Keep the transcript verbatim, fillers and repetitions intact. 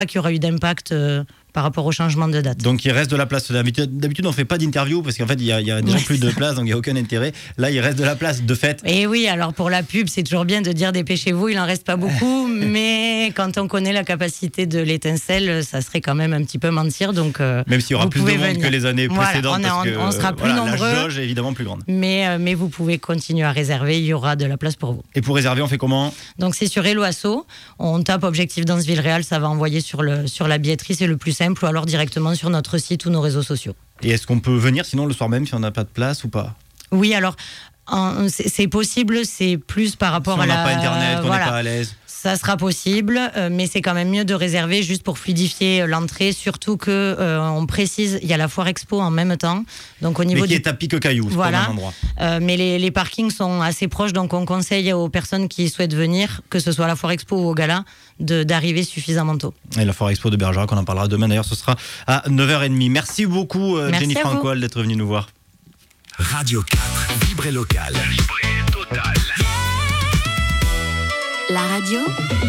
qu'il y aura eu d'impact euh, par rapport au changement de date. Donc il reste de la place. D'habitude, d'habitude on ne fait pas d'interview parce qu'en fait il y a, il y a déjà plus de place, donc il n'y a aucun intérêt. Là il reste de la place de fait. Et oui, alors pour la pub c'est toujours bien de dire dépêchez-vous, il n'en reste pas beaucoup, mais quand on connaît la capacité de l'étincelle, ça serait quand même un petit peu mentir. Donc, euh, même s'il y aura plus de monde venir. que les années voilà, précédentes. On, parce on, que, on sera plus voilà, nombreux. La jauge est évidemment plus grande. Mais, euh, mais vous pouvez continuer à réserver, il y aura de la place pour vous. Et pour réserver, on fait comment ? Donc c'est sur Hello Asso, on tape Objectif Danceville Réal, ça va envoyer sur, le, sur la billetterie, c'est le plus simple, ou alors directement sur notre site ou nos réseaux sociaux. Et est-ce qu'on peut venir sinon le soir même si on n'a pas de place ou pas ? Oui, alors en, c'est, c'est possible, c'est plus par rapport si à la... on n'a pas internet, qu'on n'est voilà. pas à l'aise. Ça sera possible, euh, mais c'est quand même mieux de réserver juste pour fluidifier l'entrée, surtout que euh, on précise, il y a la foire expo en même temps, donc au niveau mais qui du... est à Pique-Caillou, c'est voilà. pas le même endroit. Euh, mais les, les parkings sont assez proches, donc on conseille aux personnes qui souhaitent venir, que ce soit à la foire expo ou au gala, de, d'arriver suffisamment tôt. Et la foire expo de Bergerac, on en parlera demain. D'ailleurs, ce sera à neuf heures trente. Merci beaucoup, euh, Merci Jenny Francoal, d'être venue nous voir. Radio quatre, Vibré Local. Vibré Total. La radio